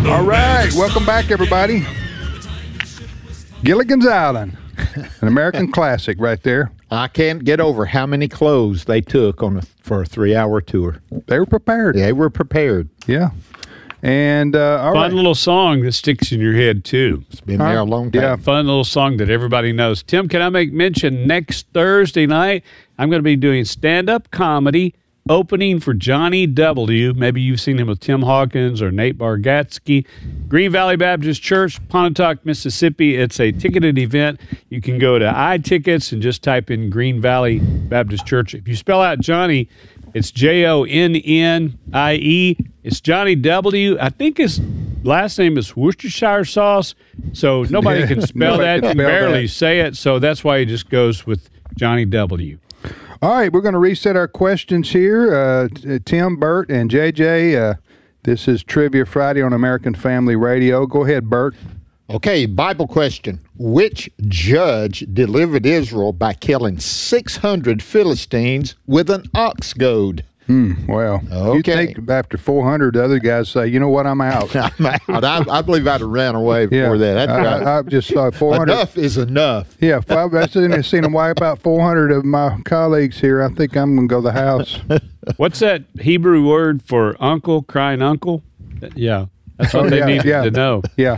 All right, welcome back, everybody. Gilligan's Island, an American classic right there. I can't get over how many clothes they took for a 3-hour tour. They were prepared. They were prepared. Yeah. And all Fun right. little song that sticks in your head, too. It's been there a long time. Yeah. Fun little song that everybody knows. Tim, can I make mention next Thursday night, I'm going to be doing stand-up comedy opening for Johnny W. Maybe you've seen him with Tim Hawkins or Nate Bargatze. Green Valley Baptist Church, Pontotoc, Mississippi. It's a ticketed event. You can go to iTickets and just type in Green Valley Baptist Church. If you spell out Johnny, it's Jonnie. It's Johnny W. I think his last name is Worcestershire sauce, so nobody can spell Nobody that. can You can spell barely that. say it, so that's why he just goes with Johnny W. All right, we're going to reset our questions here. Tim, Bert, and JJ, this is Trivia Friday on American Family Radio. Go ahead, Bert. Okay, Bible question. Which judge delivered Israel by killing 600 Philistines with an ox goad? Well, you Okay. think after 400, the other guys say, you know what, I'm out. I believe I'd have ran away before that. That's right. I just saw 400. Enough is enough. Yeah, I've seen them wipe out 400 of my colleagues here. I think I'm going to go to the house. What's that Hebrew word for uncle, crying uncle? Yeah, that's what they needed to know. Yeah.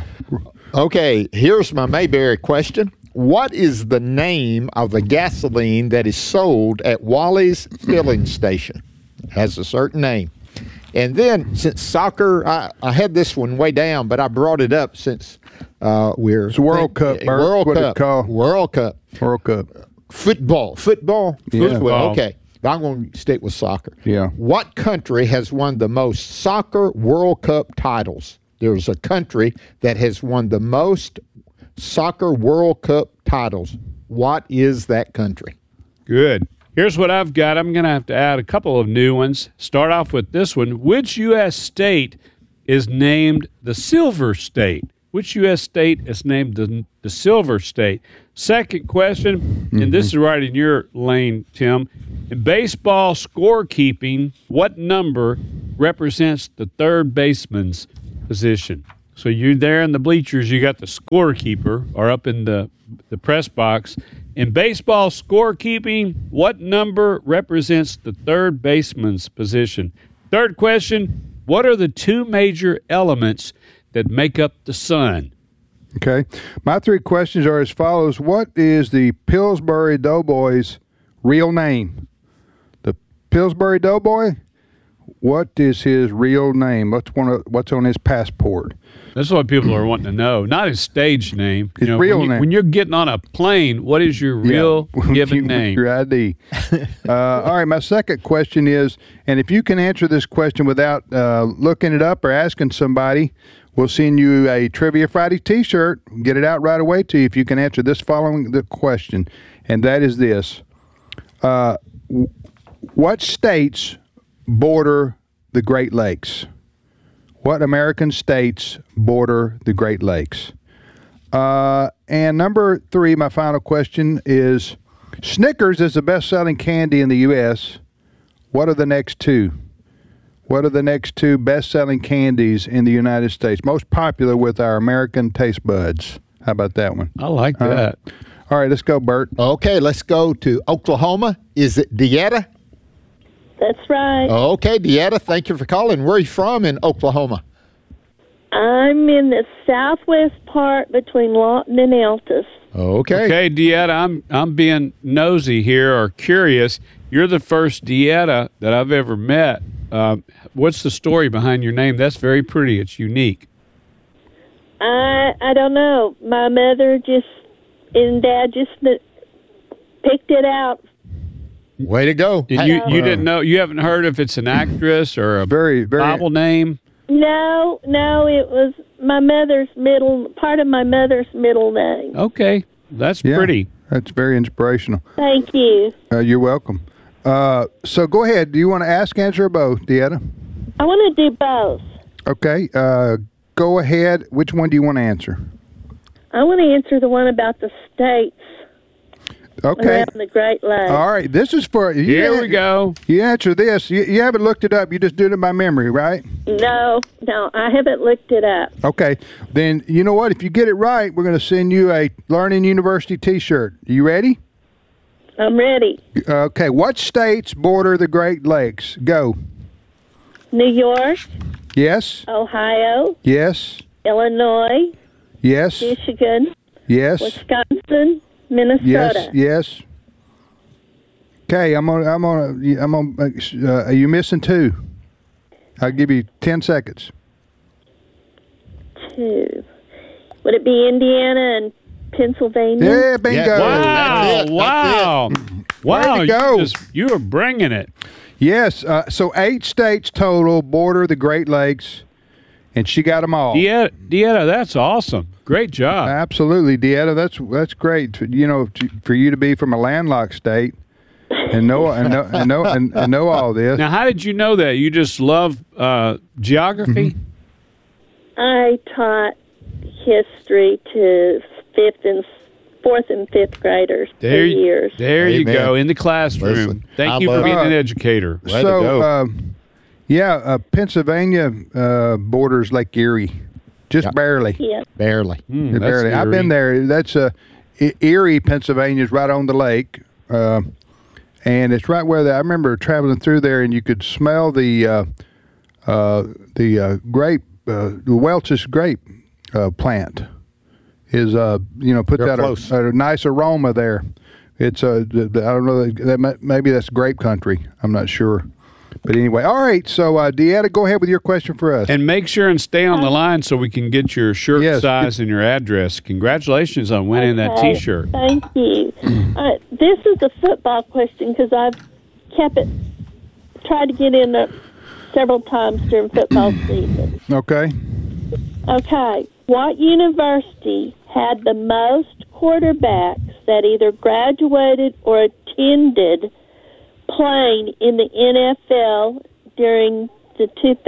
Okay, here's my Mayberry question. What is the name of the gasoline that is sold at Wally's filling station? It has a certain name. And then, since soccer, I had this one way down, but I brought it up since we're... It's World Cup, Bert. World What it's Cup. called. World Cup. World Cup. Football. Yeah. Football. Okay. I'm going to stick with soccer. Yeah. What country has won the most soccer World Cup titles? There's a country that has won the most soccer World Cup titles. What is that country? Good. Here's what I've got. I'm going to have to add a couple of new ones. Start off with this one. Which U.S. state is named the Silver State? Which U.S. state is named the Silver State? Second question, and this is right in your lane, Tim. In baseball scorekeeping, what number represents the third baseman's position? So you're there in the bleachers, you got the scorekeeper, or up in the press box. In baseball scorekeeping, what number represents the third baseman's position? Third question, what are the two major elements that make up the sun? Okay. My three questions are as follows. What is the Pillsbury Doughboy's real name? The Pillsbury Doughboy? What is his real name? What's on his passport? That's what people are wanting to know. Not his stage name. His real name. When you're getting on a plane, what is your real given name? Your ID. All right, my second question is, and if you can answer this question without looking it up or asking somebody, we'll send you a Trivia Friday T-shirt. Get it out right away to you if you can answer this following the question, and that is this. What states border the Great Lakes? What American states border the Great Lakes? And number three, my final question is, Snickers is the best-selling candy in the U.S. What are the next two? What are the next two best-selling candies in the United States? Most popular with our American taste buds. How about that one? I like that. All right, let's go, Bert. Okay, let's go to Oklahoma. Is it Deetta? That's right. Okay, Deetta, thank you for calling. Where are you from in Oklahoma? I'm in the southwest part between Lawton and Altus. Okay. Okay, Deetta, I'm being nosy here or curious. You're the first Deetta that I've ever met. What's the story behind your name? That's very pretty. It's unique. I don't know. My mother and Dad just picked it out. Way to go. And you didn't know, you haven't heard if it's an actress or a Very Bible name? No, it was part of my mother's middle name. Okay, that's Yeah, pretty. That's very inspirational. Thank you. You're welcome. So go ahead. Do you want to ask, answer, or both, Deetta? I want to do both. Okay. Go ahead. Which one do you want to answer? I want to answer the one about the states. Okay. around the Great Lakes. All right. This is for you. Here we go. You answer this. You haven't looked it up. You just did it by memory, right? No, I haven't looked it up. Okay. Then you know what? If you get it right, we're going to send you a Learning University T-shirt. You ready? I'm ready. Okay. What states border the Great Lakes? Go. New York, Yes. Ohio, Yes. Illinois, Yes. Michigan, Yes. Wisconsin, Minnesota. Yes. Okay. I'm on. Are you missing two? I'll give you 10 seconds. 2. Would it be Indiana and Pennsylvania? Yeah, bingo. Yeah. Wow! That's it. Wow! Wow! Way to go. You are bringing it. Yes. So 8 states total border the Great Lakes, and she got them all. Deetta, that's awesome. Great job. Absolutely, Deetta. That's great. You know, for you to be from a landlocked state and know all this. Now, how did you know that? You just love geography? Mm-hmm. I taught history to 4th and 5th graders for years. There you Amen. go, in the classroom. Listen, Thank you for being an educator. Way to go. Pennsylvania borders Lake Erie, just barely. Yeah. Barely. That's Barely. I've been eerie. there. That's Erie, Pennsylvania is right on the lake, and it's right where I remember traveling through there, and you could smell the grape, the Welch's grape plant is put They're that close. a nice aroma there. It's I don't know maybe that's grape country. I'm not sure. But anyway, all right. So, Deetta, go ahead with your question for us. And make sure and stay on the line so we can get your shirt Yes. size and your address. Congratulations on winning that Okay, T-shirt. Thank you. This is a football question because I've tried to get in several times during football season. Okay. Okay. What university had the most quarterbacks that either graduated or attended playing in the NFL during the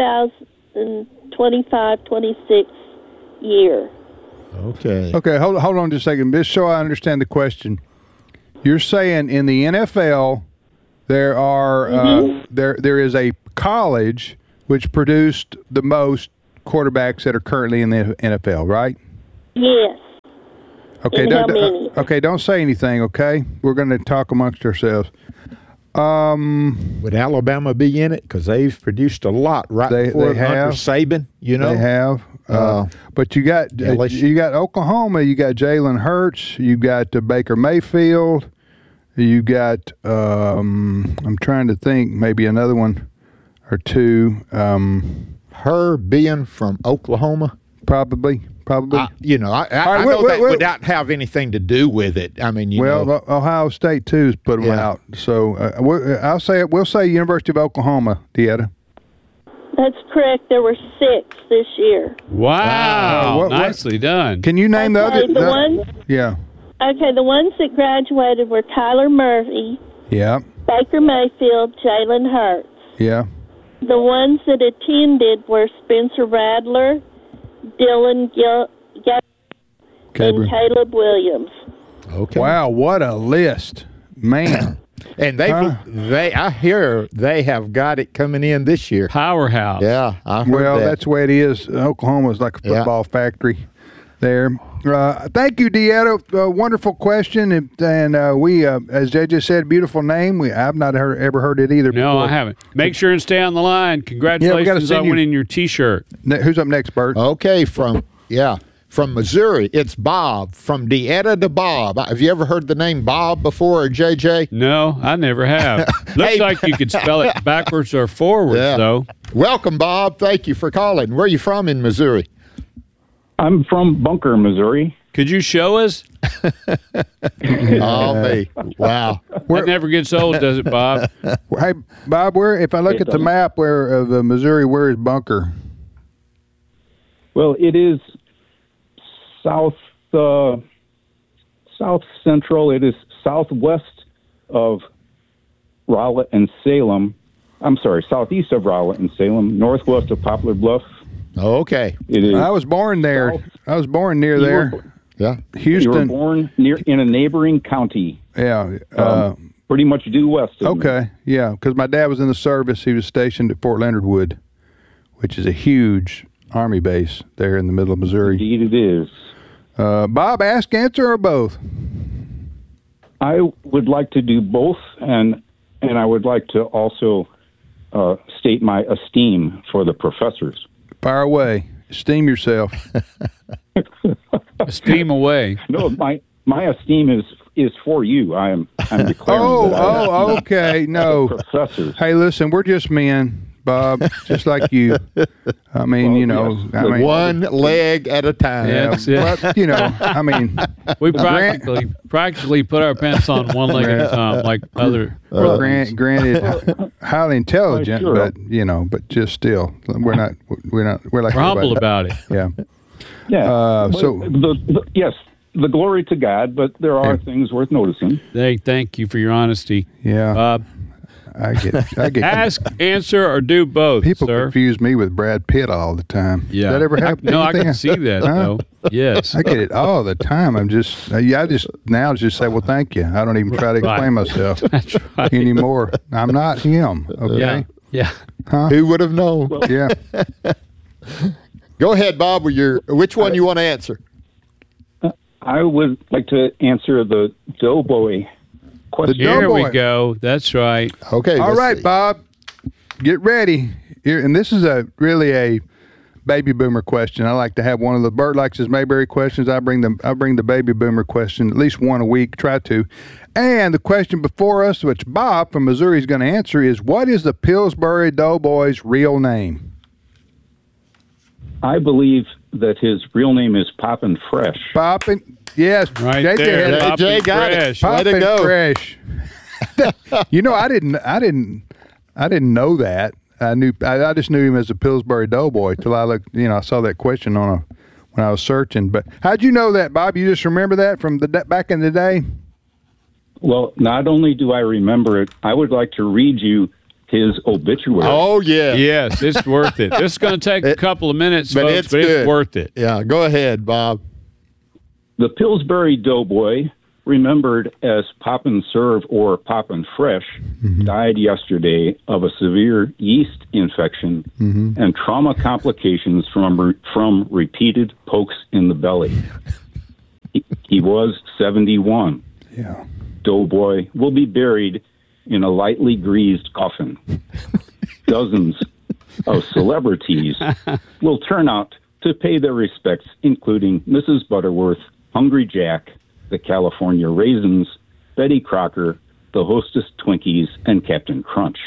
2025-26 year? Okay. Okay. Hold on just a second. Just so I understand the question, you're saying in the NFL there are there is a college which produced the most quarterbacks that are currently in the NFL, right? Yes. Okay. And how many? Okay. Don't say anything. Okay. We're going to talk amongst ourselves. Would Alabama be in it? Because they've produced a lot right before they have. under Saban. You know, They have, but you got Oklahoma. You got Jalen Hurts. You got Baker Mayfield. You got I'm trying to think, maybe another one or two. her being from Oklahoma. Probably. I right, know that would not have anything to do with it. I mean, you know. Ohio State too has put them Yeah. out. So we'll say University of Oklahoma, Deetta. That's correct. There were 6 this year. Wow. What- Nicely done. Can you name Okay, the ones. Yeah. Okay, the ones that graduated were Kyler Murray, Yeah. Baker Mayfield, Jalen Hurts. Yeah. The ones that attended were Spencer Radler, Dylan and Caleb Williams. Okay. Wow, what a list, man! And I hear they have got it coming in this year. Powerhouse. Yeah, I heard Well, that. that's the way it is. Oklahoma's like a football factory there. Thank you, Deetta. Wonderful question, and we, as JJ said, beautiful name. I've not ever heard it either. No, before. I haven't. Make sure and stay on the line. Congratulations send on you- winning your T-shirt. Who's up next, Bert? Okay, from Missouri, it's Bob. From Deetta to Bob. Have you ever heard the name Bob before, or JJ? No, I never have. Looks Hey. like you could spell it backwards or forwards, Yeah. though. Welcome, Bob. Thank you for calling. Where are you from in Missouri? I'm from Bunker, Missouri. Could you show us? Oh, me. Wow. That never gets old, does it, Bob? Hey, Bob, if I look at the map of Missouri, where is Bunker? Well, it is south central. It is southwest of Rowlett and Salem. I'm sorry, southeast of Rowlett and Salem, northwest of Poplar Bluff. Okay. It is. I was born there. I was born near there. Yeah. You were Houston. born in a neighboring county. Yeah. Pretty much due west of me. Okay. Yeah, because my dad was in the service. He was stationed at Fort Leonard Wood, which is a huge Army base there in the middle of Missouri. Indeed it is. Bob, ask, answer, or both? I would like to do both, and I would like to also state my esteem for the professors. Fire away. Esteem yourself. Steam away. No, my esteem is for you. I'm declaring. Okay. No. Professors. Hey, listen, we're just men, Bob, just like you. I mean, Well, you know, yes. I mean, One leg at a time. Yeah, that's it. but, you know, I mean, We practically put our pants on one leg at a time, like other. granted, highly intelligent, sure. but you know, but just still, we're like We're humble everybody. about it. Yeah. Yeah. But so- yes, the glory to God, but there are things worth noticing. Hey, thank you for your honesty. Yeah. Bob, I get ask, answer, or do both, people sir. confuse me with Brad Pitt all the time. Yeah. Does that ever happen? No, I Anything? can see that, Huh? though. Yes. I get it all the time. I just now just say, well, thank you. I don't even try to explain myself That's right. anymore. I'm not him. Okay. Yeah. Who would have known? Yeah. Go ahead, Bob. Which one you want to answer? I would like to answer the doughboy question. Here we Doughboy. go. That's right. Okay. All let's right, see. Bob. Get ready. Here, and this is really a baby boomer question. I like to have one of the Bert likes his Mayberry questions. I bring the baby boomer question at least one a week. Try to. And the question before us, which Bob from Missouri is going to answer, is what is the Pillsbury Doughboy's real name? I believe that his real name is Poppin' Fresh. Poppin', yes, Right shake your there. head. Hey, Jay Poppin' got it. Fresh. Way to Poppin' go. Fresh. You know, I didn't know that. I just knew him as a Pillsbury Doughboy till I looked. You know, I saw that question when I was searching. But how'd you know that, Bob? You just remember that from back in the day? Well, not only do I remember it, I would like to read you his obituary. Oh, yeah. Yes, it's worth it. This is going to take a couple of minutes, but folks, it's but good. it's worth it. Yeah. Go ahead, Bob. The Pillsbury Doughboy, remembered as Poppin' Serve or Poppin' Fresh, died yesterday of a severe yeast infection and trauma complications from repeated pokes in the belly. He was 71. Yeah. Doughboy will be buried in a lightly greased coffin. Dozens of celebrities will turn out to pay their respects, including Mrs. Butterworth, Hungry Jack, the California Raisins, Betty Crocker, the Hostess Twinkies, and Captain Crunch.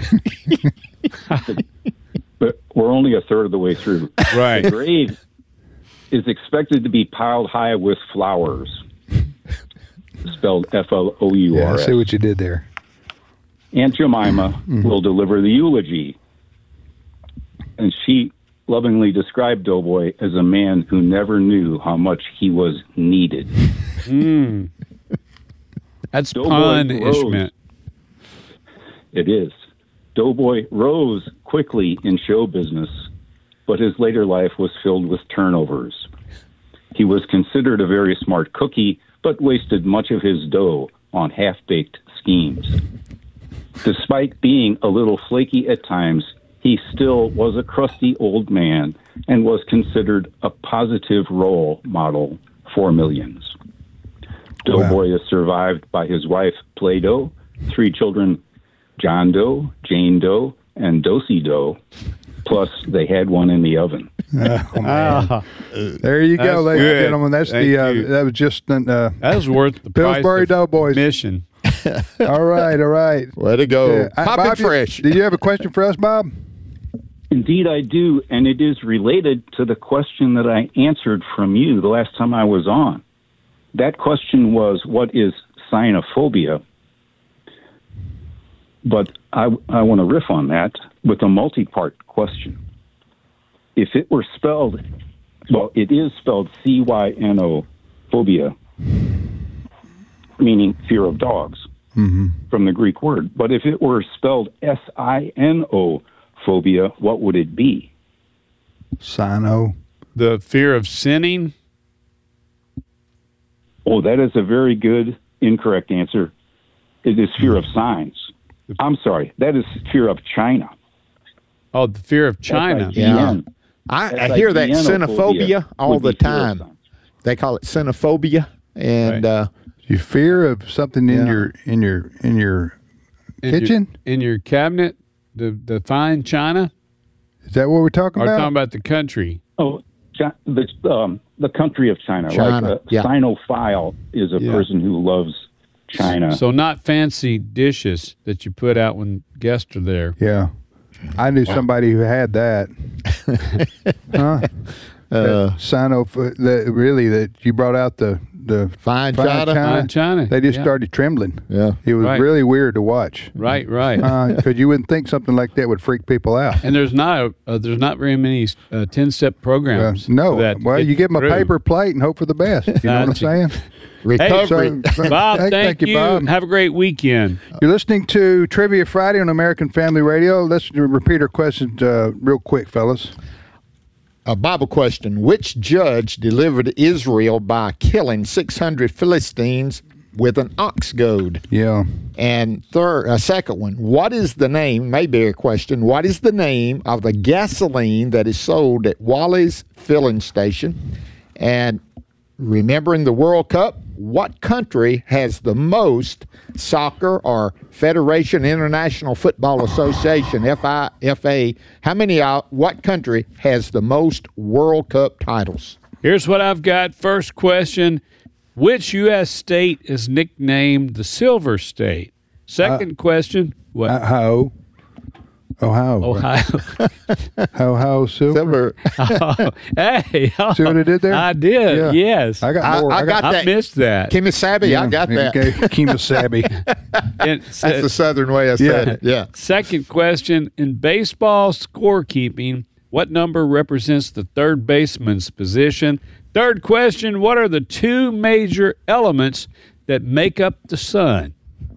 But we're only a third of the way through. Right. The grave is expected to be piled high with flowers, spelled Flours. Yeah, I see what you did there. Aunt Jemima will deliver the eulogy. And she lovingly described Doughboy as a man who never knew how much he was needed. That's Doughboy punishment. It is. Doughboy rose quickly in show business, but his later life was filled with turnovers. He was considered a very smart cookie, but wasted much of his dough on half-baked schemes. Despite being a little flaky at times, he still was a crusty old man and was considered a positive role model for millions. Doughboy is survived by his wife, Play-Doh, 3 children, John Doe, Jane Doe, and Dosey Doe, plus they had one in the oven. Oh, man. There you go, That's ladies good. and gentlemen. That's Thank you. that was just That was worth the price Pillsbury of Doughboys. mission. All right. Way to go. Yeah. Poppin' Bob, Fresh. Did you have a question for us, Bob? Indeed, I do, and it is related to the question that I answered from you the last time I was on. That question was, what is sinophobia? But I want to riff on that with a multi-part question. If it were spelled, well, it is spelled C-Y-N-O, phobia, meaning fear of dogs, from the Greek word. But if it were spelled S-I-N-O, phobia, what would it be? Sino. The fear of sinning. Oh, that is a very good incorrect answer. It is fear of signs. I'm sorry. That is fear of China. Oh, the fear of China. Yeah. I hear that xenophobia all the time. They call it xenophobia, and You fear of something in your kitchen? In your cabinet, the fine china? Is that what we're talking Or about? talking about the country? Oh, the country of China. China, Like a sinophile is a person who loves China. So not fancy dishes that you put out when guests are there. Yeah. I knew somebody who had that. Huh? That you brought out the fine china. Fine china. They just started trembling. Yeah. It was Right. really weird to watch. Right. Because you wouldn't think something like that would freak people out. And there's not very many 10-step programs. No. for that to Well, get you give them through. a paper plate and hope for the best. You know what I'm Gotcha. saying? Recovery. So, Bob, thank you. Bob. Have a great weekend. You're listening to Trivia Friday on American Family Radio. Let's repeat our questions real quick, fellas. A Bible question. Which judge delivered Israel by killing 600 Philistines with an ox goad? Yeah. And second one. What is the name, maybe a question, what is the name of the gasoline that is sold at Wally's filling station? And remembering the World Cup, what country has the most soccer or Federation International Football Association, FIFA, what country has the most World Cup titles? Here's what I've got. First question. Which U.S. state is nicknamed the Silver State? Second question. What? Ohio. Ohio. Ohio Silver. Hey. See what I did there? I did. Yeah. Yes. I got more. I got I that. missed that. Kemosabe, I got that. Okay. Kemosabe. And That's the southern way I said it. Yeah. Second question. In baseball scorekeeping, what number represents the third baseman's position? Third question. What are the two major elements that make up the sun?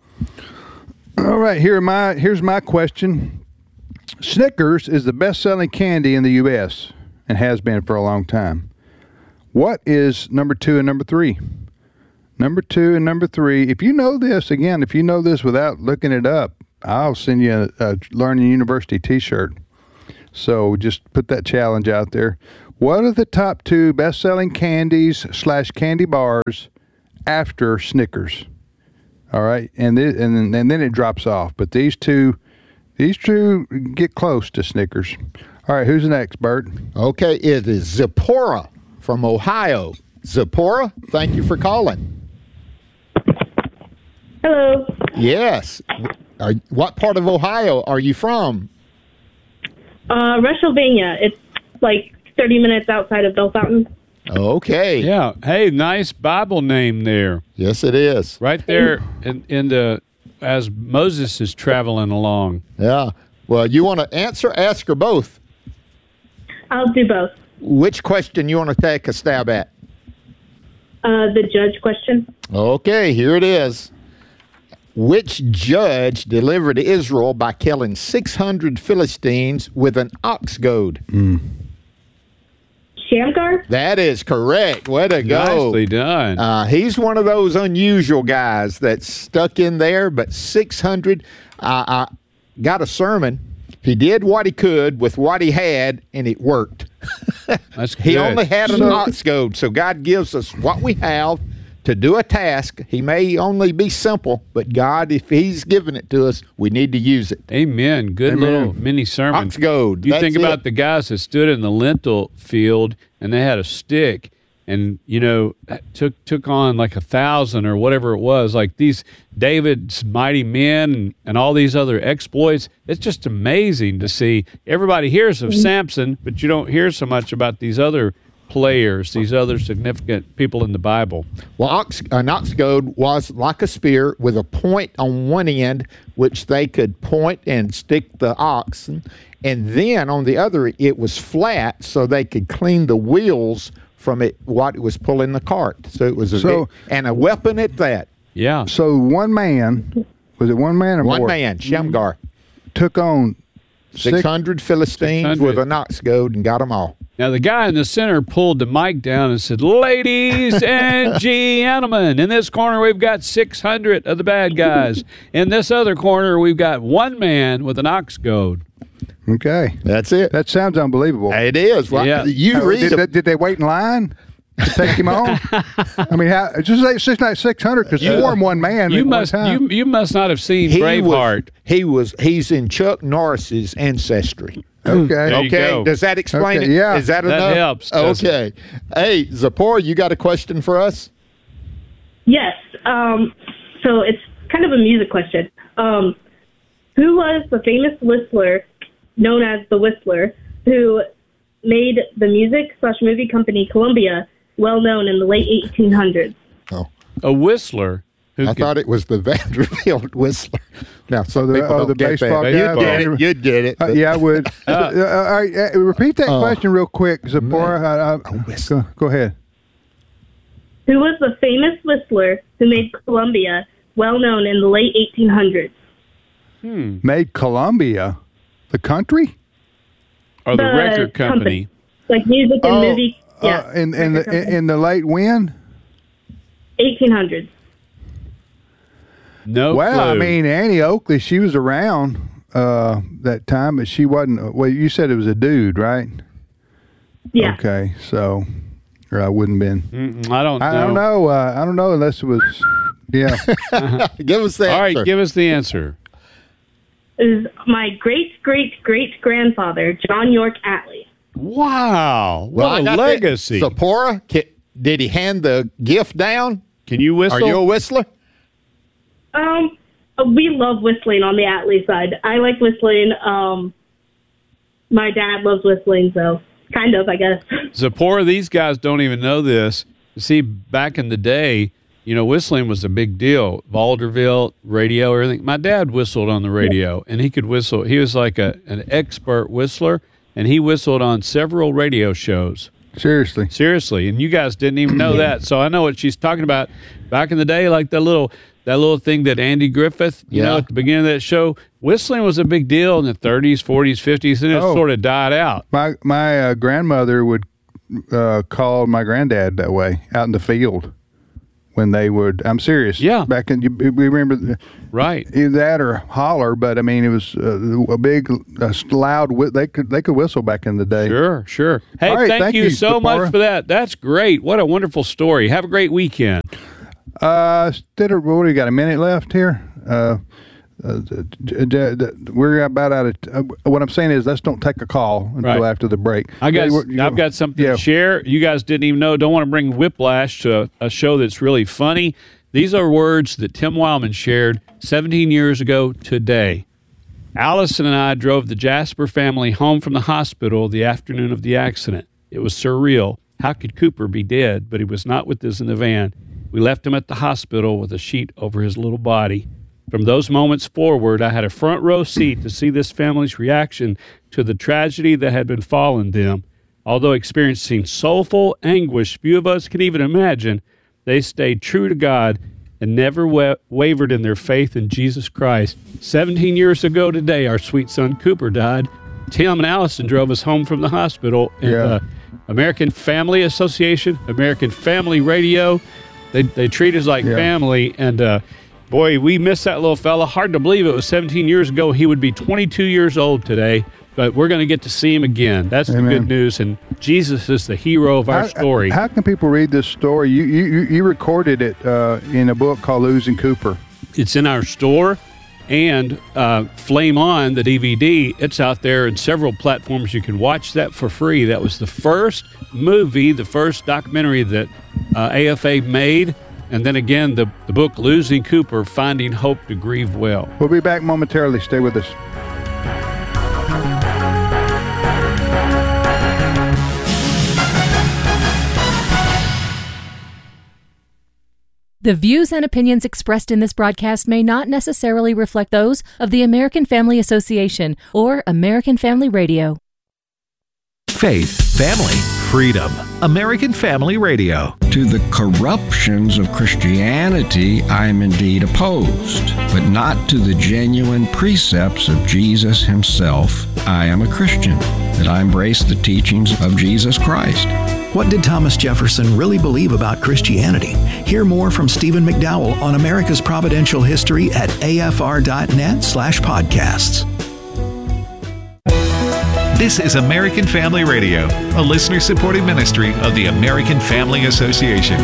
All right. Here's my question. Snickers is the best-selling candy in the U.S. and has been for a long time. What is number 2 and number 3? Number 2 and number 3. If you know this without looking it up, I'll send you a Learning University T-shirt. So just put that challenge out there. What are the top 2 best-selling candies / candy bars after Snickers? All right, and then it drops off. But these two get close to Snickers. All right, who's next, Bert? Okay, it is Zipporah from Ohio. Zipporah, thank you for calling. Hello. Yes. What part of Ohio are you from? Rushsylvania. It's like 30 minutes outside of Bell Fountain. Okay. Yeah. Hey, nice Bible name there. Yes, it is. Right there in the as Moses is traveling along. Yeah. Well, you want to answer, ask, or both? I'll do both. Which question you want to take a stab at? The judge question. Okay, here it is. Which judge delivered Israel by killing 600 Philistines with an ox goad? Shamgar? That is correct. Way to go. Nicely done. He's one of those unusual guys that's stuck in there, but 600. I got a sermon. He did what he could with what he had, and it worked. That's good. He only had an ox goad, so God gives us what we have to do a task. He may only be simple, but God, if He's given it to us, we need to use it. Amen. Good little mini sermon. Ox goad. You That's think about it. the guys that stood in the lentil field and they had a stick and, took on like 1,000 or whatever it was, like these David's mighty men and all these other exploits. It's just amazing to see. Everybody hears of Samson, but you don't hear so much about these other players, these other significant people in the Bible. Well, an ox goad was like a spear with a point on one end, which they could point and stick the oxen, and then on the other, it was flat, so they could clean the wheels from what it was pulling the cart. So it was and a weapon at that. Yeah. So one man, was it one man or One more? man, Shamgar, Took on 600 Philistines 600. with an ox goad and got them all. Now, the guy in the center pulled the mic down and said, "Ladies and gentlemen, in this corner, we've got 600 of the bad guys. In this other corner, we've got one man with an ox goad." Okay. That's it. That sounds unbelievable. It is. Well, Yeah. You read Did they wait in line to take him on? I mean, just say 600 because more than one man You at one must time. you must not have seen Braveheart. He's in Chuck Norris's ancestry. Okay. There you Okay, go. does that explain Okay, it? yeah. Is that That enough? helps, doesn't Okay. Hey, Zipporah, you got a question for us? Yes. So it's kind of a music question. Who was the famous whistler known as the Whistler who made the music/movie company Columbia well known in the late 1800s? Oh, A whistler. Who I thought it was the Vanderbilt Whistler. Now, some people don't the get baseball that. guy? You'd get it. but- Yeah, I would. All right, repeat that question real quick, Zipporah. Go ahead. Who was the famous whistler who made Columbia well known in the late 1800s? Made Columbia the country? or the The record company. Like music and movie. Yeah. in record company. the late when? 1800s. No Well, clue. I mean, Annie Oakley, she was around that time, but she wasn't. Well, you said it was a dude, right? Yeah. Okay, so or I wouldn't been. I don't know. I don't know. I don't know unless it was. Yeah. Give us the All answer. right, give us the answer. Is my great-great-great-grandfather, John York Atlee. Wow. Well, I What a got that. legacy. Zipporah, did he hand the gift down? Can you whistle? Are you a whistler? We love whistling on the Atlee side. I like whistling. My dad loves whistling, so kind of, I guess. Zipporah, these guys don't even know this. See, back in the day, you know, whistling was a big deal. Vaudeville, radio, everything. My dad whistled on the radio, and he could whistle. He was like an expert whistler, and he whistled on several radio shows. Seriously. And you guys didn't even know that. So I know what she's talking about. Back in the day, like that little thing that Andy Griffith, you know, at the beginning of that show, whistling was a big deal in the 30s, 40s, 50s, and it sort of died out. My grandmother would call my granddad that way out in the field when they would. I'm serious. Yeah. Back in we remember. Right. Either that or holler, but I mean it was a big, loud. They could whistle back in the day. Sure. Hey, All right, thank you so Zipporah. much for that. That's great. What a wonderful story. Have a great weekend. What do we got? A minute left here. We're about out of. What I'm saying is, let's don't take a call until Right. after the break. I've got something to share. You guys didn't even know. Don't want to bring whiplash to a show that's really funny. These are words that Tim Wildman shared 17 years ago today. Allison and I drove the Jasper family home from the hospital the afternoon of the accident. It was surreal. How could Cooper be dead, but he was not with us in the van? We left him at the hospital with a sheet over his little body. From those moments forward, I had a front row seat to see this family's reaction to the tragedy that had befallen them. Although experiencing soulful anguish few of us can even imagine, they stayed true to God and never wavered in their faith in Jesus Christ. 17 years ago today, our sweet son Cooper died. Tim and Allison drove us home from the hospital. And, American Family Association, American Family Radio, they treat us like family. And boy, we miss that little fella. Hard to believe it was 17 years ago. He would be 22 years old today. But we're going to get to see him again. That's the good news. And Jesus is the hero of our story. How can people read this story? You recorded it in a book called Losing Cooper. It's in our store. And Flame On, the DVD, it's out there in several platforms. You can watch that for free. That was the first movie, the first documentary that AFA made. And then again, the book Losing Cooper, Finding Hope to Grieve Well. We'll be back momentarily. Stay with us. The views and opinions expressed in this broadcast may not necessarily reflect those of the American Family Association or American Family Radio. Faith, family, freedom. American Family Radio. To the corruptions of Christianity, I am indeed opposed, but not to the genuine precepts of Jesus himself. I am a Christian. that I embrace the teachings of Jesus Christ. What did Thomas Jefferson really believe about Christianity? Hear more from Stephen McDowell on America's Providential History at afr.net/podcasts. This is American Family Radio, a listener-supported ministry of the American Family Association.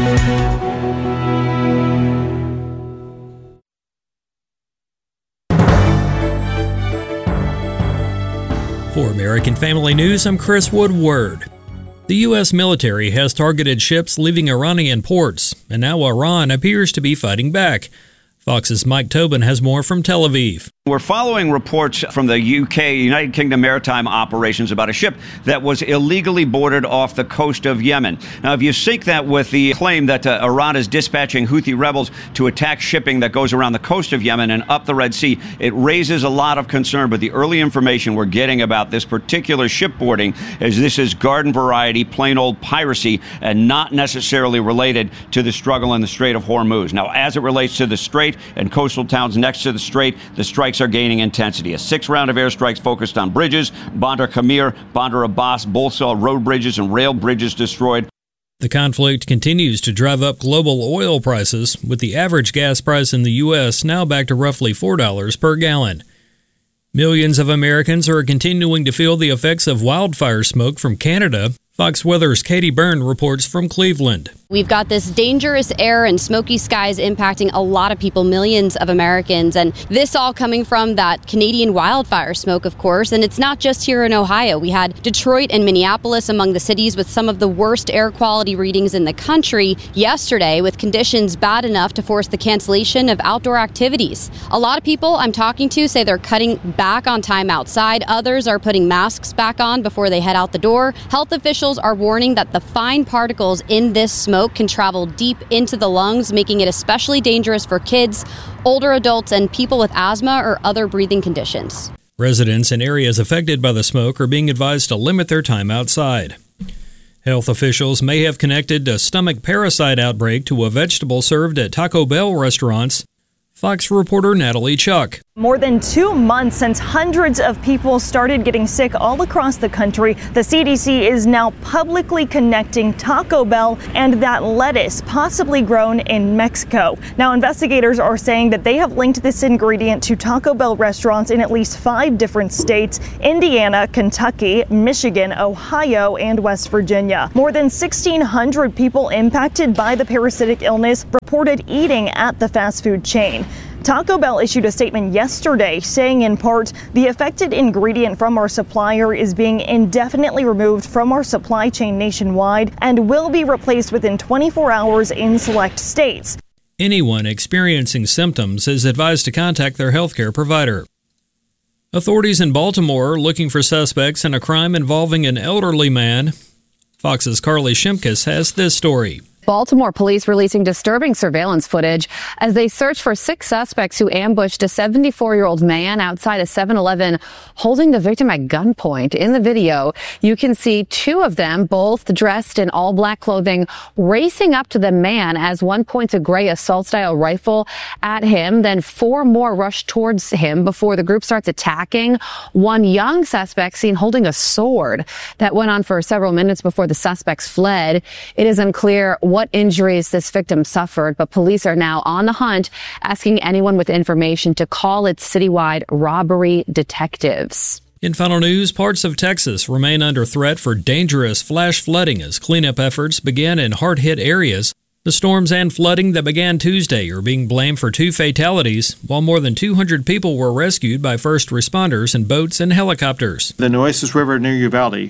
For American Family News, I'm Chris Woodward. The U.S. military has targeted ships leaving Iranian ports, and now Iran appears to be fighting back. Fox's Mike Tobin has more from Tel Aviv. We're following reports from the UK, United Kingdom Maritime Operations, about a ship that was illegally boarded off the coast of Yemen. Now, if you sync that with the claim that Iran is dispatching Houthi rebels to attack shipping that goes around the coast of Yemen and up the Red Sea, it raises a lot of concern. But the early information we're getting about this particular ship boarding is this is garden variety, plain old piracy, and not necessarily related to the struggle in the Strait of Hormuz. Now, as it relates to the Strait and coastal towns next to the Strait, the strikes are gaining intensity. A 6th round of airstrikes focused on bridges. Bandar Kamir, Bandar Abbas both saw road bridges and rail bridges destroyed. The conflict continues to drive up global oil prices, with the average gas price in the U.S. now back to roughly $4 per gallon. Millions of Americans are continuing to feel the effects of wildfire smoke from Canada. Fox Weather's Katie Byrne reports from Cleveland. We've got this dangerous air and smoky skies impacting a lot of people, millions of Americans, and this all coming from that Canadian wildfire smoke, of course. And it's not just here in Ohio. We had Detroit and Minneapolis among the cities with some of the worst air quality readings in the country yesterday, with conditions bad enough to force the cancellation of outdoor activities. A lot of people I'm talking to say they're cutting back on time outside. Others are putting masks back on before they head out the door. Health officials are warning that the fine particles in this smoke can travel deep into the lungs, making it especially dangerous for kids, older adults, and people with asthma or other breathing conditions. Residents in areas affected by the smoke are being advised to limit their time outside. Health officials may have connected a stomach parasite outbreak to a vegetable served at Taco Bell restaurants. Fox reporter Natalie Chuck. More than 2 months since hundreds of people started getting sick all across the country, the CDC is now publicly connecting Taco Bell and that lettuce possibly grown in Mexico. Now, investigators are saying that they have linked this ingredient to Taco Bell restaurants in at least 5 different states: Indiana, Kentucky, Michigan, Ohio, and West Virginia. More than 1,600 people impacted by the parasitic illness reported eating at the fast food chain. Taco Bell issued a statement yesterday saying, in part, the affected ingredient from our supplier is being indefinitely removed from our supply chain nationwide and will be replaced within 24 hours in select states. Anyone experiencing symptoms is advised to contact their healthcare provider. Authorities in Baltimore are looking for suspects in a crime involving an elderly man. Fox's Carly Shimkus has this story. Baltimore police releasing disturbing surveillance footage as they search for 6 suspects who ambushed a 74-year-old man outside a 7-Eleven, holding the victim at gunpoint. In the video, you can see 2 of them, both dressed in all black clothing, racing up to the man as one points a gray assault-style rifle at him. Then 4 more rush towards him before the group starts attacking. One young suspect seen holding a sword. That went on for several minutes before the suspects fled. It is unclear what injuries this victim suffered, but police are now on the hunt, asking anyone with information to call its citywide robbery detectives. In final news, parts of Texas remain under threat for dangerous flash flooding as cleanup efforts begin in hard-hit areas. The storms and flooding that began Tuesday are being blamed for 2 fatalities, while more than 200 people were rescued by first responders in boats and helicopters. The Nueces River near Uvalde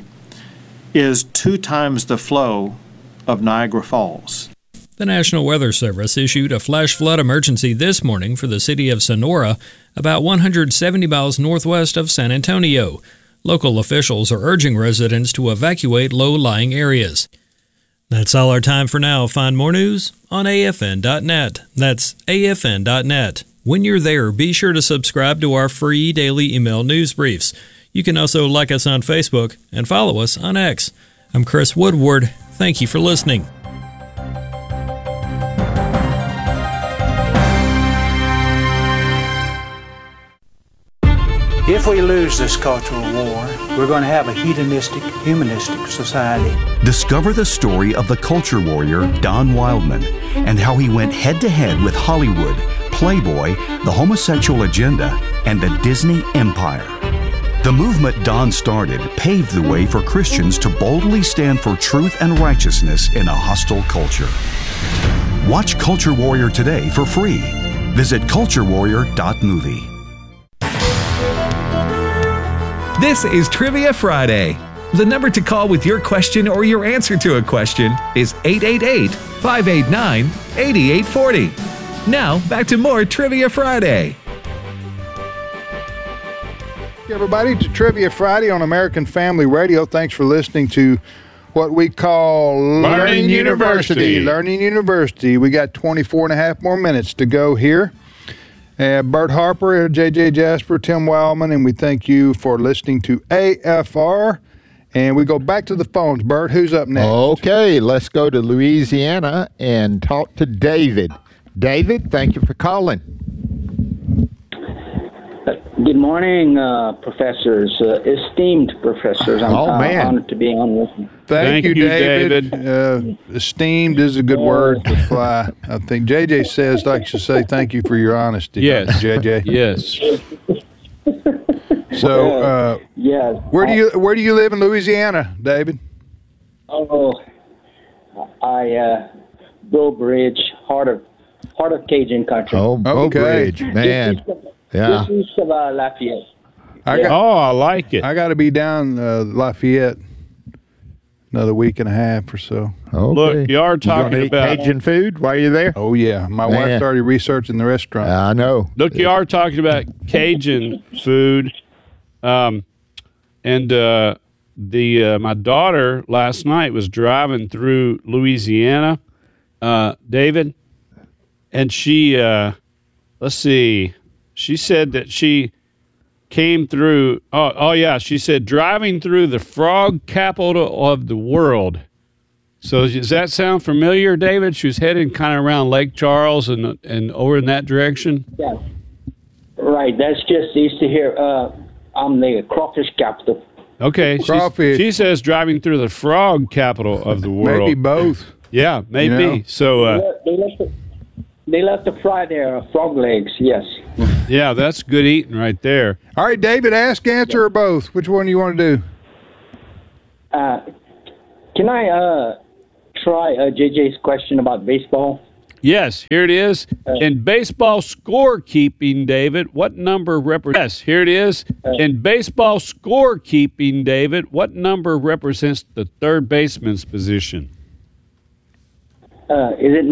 is 2 times the flow of Niagara Falls. The National Weather Service issued a flash flood emergency this morning for the city of Sonora, about 170 miles northwest of San Antonio. Local officials are urging residents to evacuate low-lying areas. That's all our time for now. Find more news on afn.net. That's afn.net. When you're there, be sure to subscribe to our free daily email news briefs. You can also like us on Facebook and follow us on X. I'm Chris Woodward. Thank you for listening. If we lose this cultural war, we're going to have a hedonistic, humanistic society. Discover the story of the culture warrior Don Wildman and how he went head-to-head with Hollywood, Playboy, the homosexual agenda, and the Disney Empire. The movement Don started paved the way for Christians to boldly stand for truth and righteousness in a hostile culture. Watch Culture Warrior today for free. Visit culturewarrior.movie. This is Trivia Friday. The number to call with your question or your answer to a question is 888-589-8840. Now, back to more Trivia Friday. Everybody, to Trivia Friday on American Family Radio. Thanks for listening to what we call Learning University. Learning University. We got 24 and a half more minutes to go here. Bert Harper, J.J. Jasper, Tim Wildman, and we thank you for listening to AFR. And we go back to the phones. Bert, who's up next? Okay, let's go to Louisiana and talk to David. David, thank you for calling. Good morning, professors, esteemed professors. I'm honored to be on with you. Thank you, David. Esteemed is a good word to fly. I think JJ says, like to say, thank you for your honesty. Yes, JJ. Yes. So, yes. Where do you live in Louisiana, David? Oh, Bow Bridge, heart of Cajun country. Oh, Bow Bridge, man. Yeah. Just east of Lafayette. I like it. I got to be down Lafayette another week and a half or so. Okay. Look, you are talking about Cajun food while you're there? Oh, yeah. My wife's already researching the restaurant. I know. Look, you are talking about Cajun food. My daughter last night was driving through Louisiana, David, and she, let's see, she said that she came through, she said driving through the frog capital of the world. So does that sound familiar, David? She was heading kind of around Lake Charles and over in that direction? Yeah. Right, that's just east of here. I'm the crawfish capital. Okay, she says driving through the frog capital of the world. Maybe both. Yeah, maybe. You know? So they love to fry their frog legs. Yes. Yeah, that's good eating right there. All right, David, ask, answer, or both. Which one do you want to do? Can I try JJ's question about baseball? Yes, here it is. In baseball scorekeeping, David, what number represents? Yes, here it is. In baseball scorekeeping, David, what number represents the third baseman's position? Is it